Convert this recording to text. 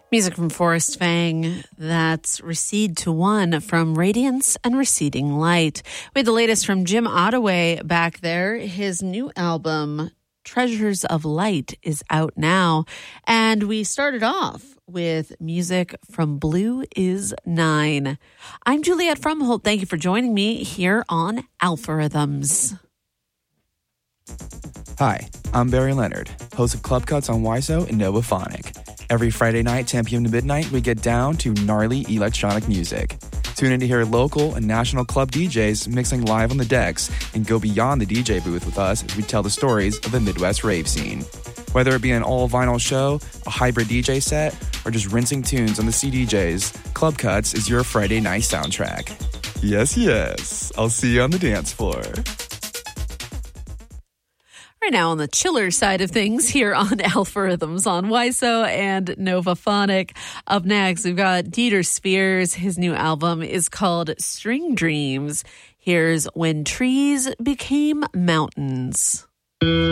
Music from Forrest Fang, that's Recede to One from Radiance and Receding Light. We had the latest from Jim Ottaway back there. His new album, Treasures of Light, is out now. And we started off with music from Blue is 9. I'm Juliette Frumholt. Thank you for joining me here on Alpharhythms. Hi, I'm Barry Leonard, host of Club Cuts on WISO and Novaphonic. Every Friday night, 10 p.m. to midnight, we get down to gnarly electronic music. Tune in to hear local and national club DJs mixing live on the decks and go beyond the DJ booth with us as we tell the stories of the Midwest rave scene. Whether it be an all-vinyl show, a hybrid DJ set, or just rinsing tunes on the CDJs, Club Cuts is your Friday night soundtrack. Yes, I'll see you on the dance floor. Right now on the chiller side of things here on Alpharhythms on WISO and Novaphonic. Up next, we've got Dieter Spears. His new album is called String Dreams. Here's When Trees Became Mountains.